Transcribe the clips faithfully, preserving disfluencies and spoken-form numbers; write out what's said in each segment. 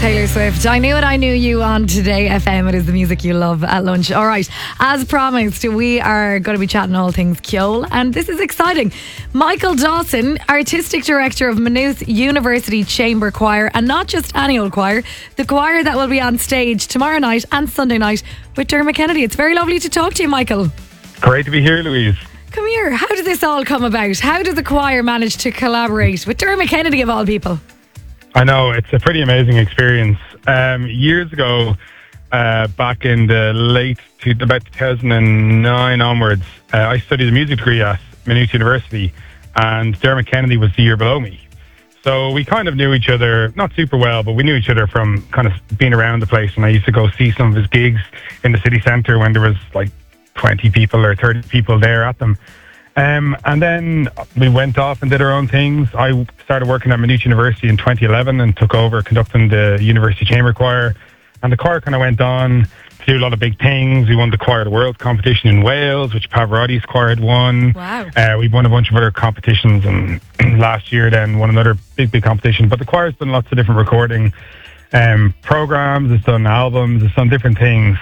Taylor Swift. I knew it, I knew you on Today F M. It is the music you love at lunch. All right, as promised, we are going to be chatting all things Kjol, and this is exciting. Michael Dawson, Artistic Director of Maynooth University Chamber Choir, and not just any old choir, the choir that will be on stage tomorrow night and Sunday night with Dermot Kennedy. It's very lovely to talk to you, Michael. Great to be here, Louise. Come here. How did this all come about? How did the choir manage to collaborate with Dermot Kennedy of all people? I know, it's a pretty amazing experience. Um, years ago, uh, back in the late, to, about two thousand nine onwards, uh, I studied a music degree at Maynooth University, and Dermot Kennedy was the year below me. So we kind of knew each other, not super well, but we knew each other from kind of being around the place, and I used to go see some of his gigs in the city centre when there was like twenty people or thirty people there at them. Um, and then we went off and did our own things. I started working at Maynooth University in twenty eleven and took over conducting the University Chamber Choir. And the choir kind of went on to do a lot of big things. We won the Choir of the World competition in Wales, which Pavarotti's choir had won. Wow. Uh, we won a bunch of other competitions, and last year then won another big, big competition. But the choir's done lots of different recording um, programs. It's done albums. It's done different things.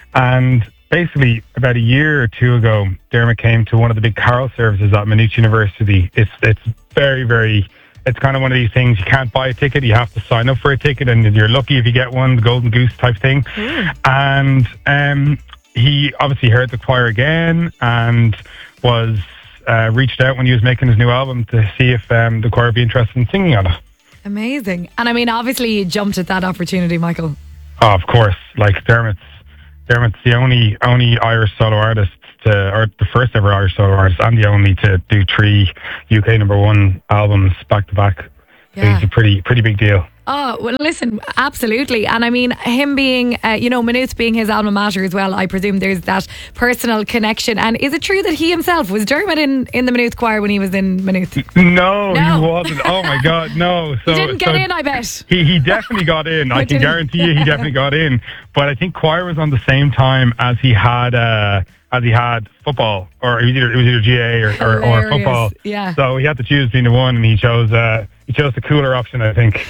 And basically, about a year or two ago, Dermot came to one of the big carol services at Maynooth University. It's it's very, very, it's kind of one of these things, you can't buy a ticket, you have to sign up for a ticket, and you're lucky if you get one, the Golden Goose type thing. Mm. And um, he obviously heard the choir again and was uh, reached out when he was making his new album to see if um, the choir would be interested in singing on it. Amazing. And I mean, obviously you jumped at that opportunity, Michael. Oh, of course. Like, Dermot's Dermot's the only only Irish solo artist to, or the first ever Irish solo artist, and the only to do three U K number one albums back to back. So Yeah. it's a pretty pretty big deal. Oh, well, listen, absolutely. And I mean, him being, uh, you know, Maynooth being his alma mater as well, I presume there's that personal connection. And is it true that he himself, was Dermot in, in the Maynooth choir when he was in Maynooth? No, No. he wasn't. Oh my God, no. So He didn't get so in, I bet. He he definitely got in. I can didn't. guarantee you, he definitely got in. But I think choir was on the same time as he had uh, as he had football, or it was either, it was either G A or, or, or Hilarious. football. Yeah. So he had to choose between the one, and he chose uh, he chose the cooler option, I think.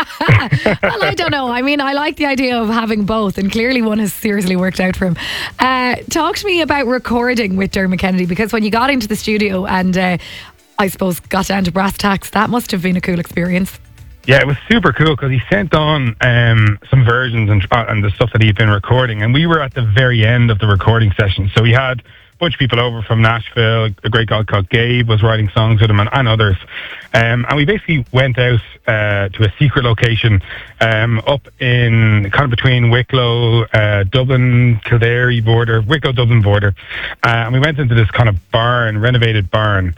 Well, I don't know. I mean, I like the idea of having both, and clearly one has seriously worked out for him. Uh, talk to me about recording with Dermot Kennedy, because when you got into the studio and uh, I suppose got down to brass tacks, that must have been a cool experience. Yeah, it was super cool because he sent on um, some versions and, uh, and the stuff that he'd been recording, and we were at the very end of the recording session. So we had a bunch of people over from Nashville. A great guy called Gabe was writing songs with him, and, and others. Um, and we basically went out uh, to a secret location um, up in kind of between Wicklow, uh, Dublin, Kildare border, Wicklow, Dublin border. Uh, and we went into this kind of barn, renovated barn.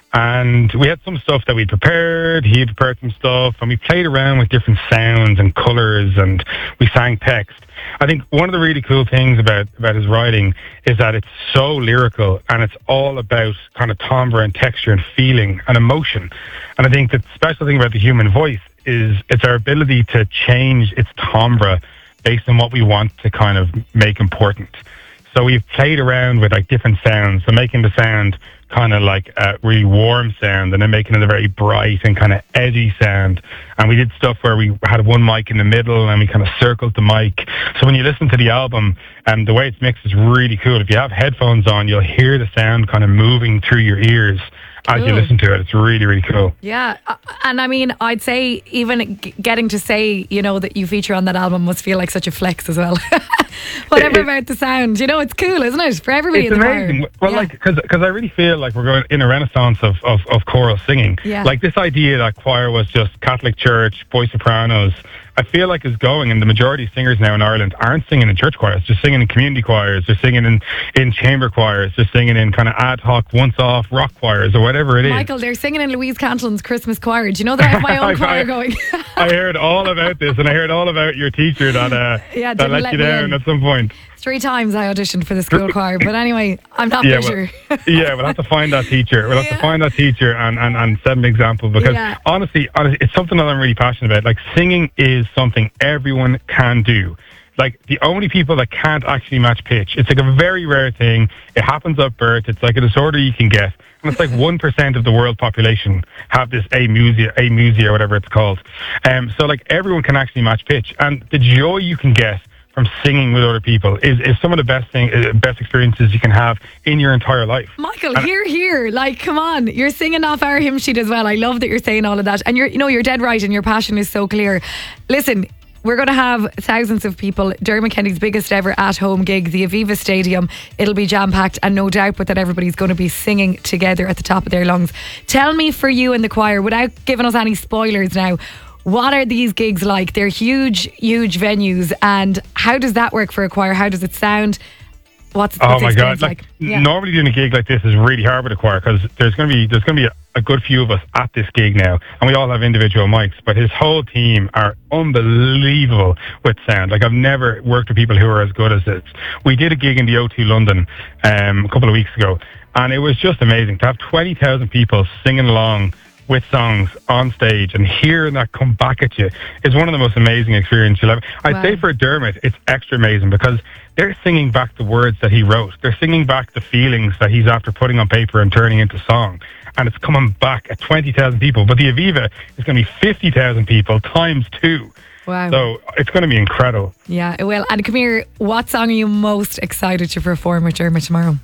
And we had some stuff that we prepared, he had prepared some stuff, and we played around with different sounds and colours, and we sang text. I think one of the really cool things about, about his writing is that it's so lyrical, and it's all about kind of timbre and texture and feeling and emotion. And I think the special thing about the human voice is it's our ability to change its timbre based on what we want to kind of make important. So we've played around with like different sounds, so making the sound kind of like a really warm sound, and then making it a very bright and kind of edgy sound. And we did stuff where we had one mic in the middle and we kind of circled the mic. So when you listen to the album, um, the way it's mixed is really cool. If you have headphones on, you'll hear the sound kind of moving through your ears as you Cool. listen to it. It's really, really cool. Yeah, uh, and I mean, I'd say even g- getting to say, you know, that you feature on that album must feel like such a flex as well. Whatever It- about the sound, you know, it's cool, isn't it, for everybody It's in the amazing. choir? Well, Yeah. like, because I really feel like we're going in a renaissance of, of, of choral singing. Yeah. Like this idea that choir was just Catholic church, boy sopranos, I feel like is going, and the majority of singers now in Ireland aren't singing in church choirs, they're singing in community choirs, they're singing in, in chamber choirs, they're singing in kind of ad hoc, once-off rock choirs or whatever it is. Michael, they're singing in Louise Cantillon's Christmas choir. Do you know that I have my own I- choir I- going? I heard all about this, and I heard all about your teacher that uh, Yeah, that didn't let, let you me down in. at some point. Three times I auditioned for the school choir, but anyway, I'm not Yeah, bitter. well, yeah, we'll have to find that teacher. We'll have Yeah. to find that teacher and, and, and set an example, because Yeah. honestly, honestly, it's something that I'm really passionate about. Like, singing is something everyone can do. like the only people that can't actually match pitch. It's like a very rare thing. It happens at birth. It's like a disorder you can get. And it's like one percent of the world population have this amusia, amusia or whatever it's called. Um, so like everyone can actually match pitch. And the joy you can get from singing with other people is, is some of the best thing, uh, best experiences you can have in your entire life. Michael, and here, here, like, come on, you're singing off our hymn sheet as well. I love that you're saying all of that, and you're, you know, you're dead right, and your passion is so clear. Listen, we're going to have thousands of people. Dermot Kennedy's biggest ever at-home gig, the Aviva Stadium. It'll be jam-packed, and no doubt but that everybody's going to be singing together at the top of their lungs. Tell me, for you and the choir, without giving us any spoilers now, what are these gigs like? They're huge, huge venues. And how does that work for a choir? How does it sound? What's, what's oh my God! like? Like yeah. Normally doing a gig like this is really hard with a choir because there's going to be there's going to be a, a good few of us at this gig now, and we all have individual mics. But his whole team are unbelievable with sound. Like I've never worked with people who are as good as this. We did a gig in the O two London um, a couple of weeks ago, and it was just amazing to have twenty thousand people singing along with songs on stage and hearing that come back at you is one of the most amazing experiences you'll ever. I'd wow. say for Dermot, it's extra amazing because they're singing back the words that he wrote. They're singing back the feelings that he's after putting on paper and turning into song. And it's coming back at twenty thousand people. But the Aviva is going to be fifty thousand people times two. Wow. So it's going to be incredible. Yeah, it will. And come here, what song are you most excited to perform with Dermot tomorrow?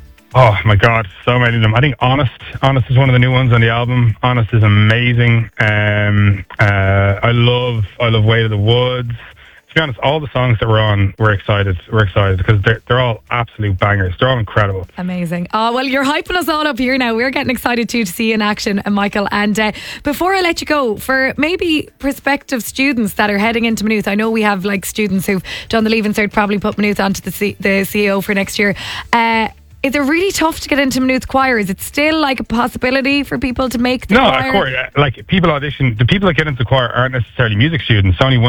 Oh my God, so many of them. I think Honest, Honest is one of the new ones on the album. Honest is amazing. Um, uh, I love, I love Way to the Woods. To be honest, all the songs that we're on, we're excited. We're excited because they're they're all absolute bangers. They're all incredible. Amazing. Oh well, you're hyping us all up here now. We're getting excited too to see you in action, uh, Michael. And uh, before I let you go, for maybe prospective students that are heading into Maynooth, I know we have like students who've done the Leaving Cert, probably put Maynooth onto the C- the C E O for next year. Uh, Is it really tough to get into Maynooth choir? Is it still like a possibility for people to make the no, choir? of course. Like people audition, the people that get into choir aren't necessarily music students. Only one